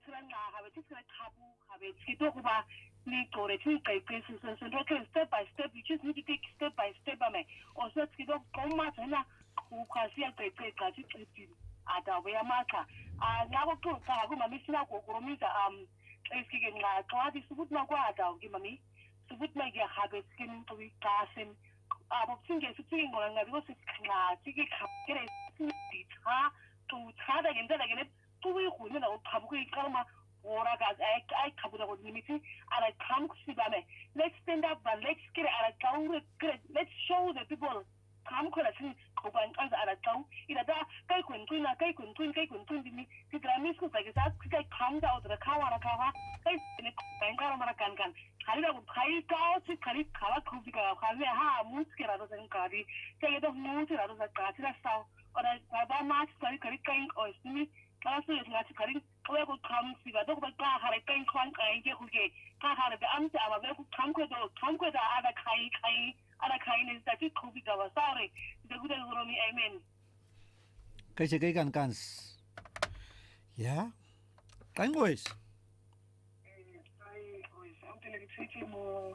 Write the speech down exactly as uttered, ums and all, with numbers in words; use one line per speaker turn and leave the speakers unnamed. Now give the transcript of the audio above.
tsiranga habe tsira tabu habe tsito kuba ni tore tsi kai kai so so so step by step you just need to take step by step ame also tsito koma tsena ku kwasi ya kai kai ka tsi ada we amaka a ngabo ku ka ku mami sina ko kurumisa um esikike nga kwadi subut na kwada ki mami subut na ya habe skin to be kasim abo tsinge tsinge ngona ngabi ko nga tsiki khapere tsi tsa to tsada genda da gene to we ku ni na ko phabu ko ikarma ora ga ai ai khabu da ko limiti ala kam ku sibame let's stand up and let's get ala kaure let's show the people kam ko la tsin ko ban kan ala kau ida da kai kun tun na kai kun tun kai kun tun dimi ti grami su sai sa kai kam da da kawa na kawa kai ne ban kara mara kan kan hali da kai ka ci kali kala ku bi ka ka ne ha mu ke ra da san ka di sai da mu ti ra da ka ti da sa ora ba ma ci kali kali kai o simi kala su ya ci kali ko ko kam si ba do ba ka hare kai kwan kai ke ku ke ka hare da amsa amma ba ku kam ko do kam ko da ada kai kai ada kai ne da ki ku bi ka ba sorry da gudan romi amen
kai se kai kan kans ja kan gois
ai gois am tele ki mo